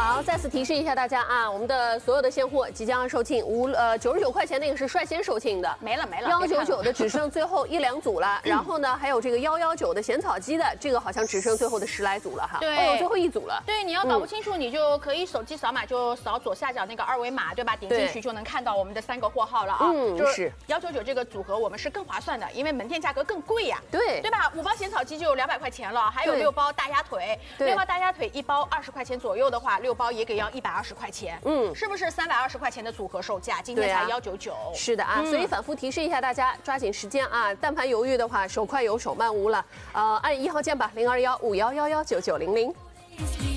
好，再次提示一下大家啊，我们的所有的现货即将要售罄，99块钱那个是率先售罄的， 没了 199的只剩最后1、2组了，然后呢还有这个119的咸草鸡的，这个好像只剩最后的10来组了哈， 对， 哦，最后1组了。 对，你要搞不清楚，你就可以手机扫码，就扫左下角那个二维码，对吧？点进去就能看到我们的3个货号了啊。就是199这个组合我们是更划算的，因为门店价格更贵呀，对吧？5包咸草鸡就200块钱了，还有6包大鸭腿，6包大鸭腿1包20块钱左右的话，6包也给要120块钱，是不是320块钱的组合售价？今天才199。是的啊，所以反复提示一下大家，抓紧时间啊！但凡犹豫的话，手快有手慢无了。按1号键吧，0215111990。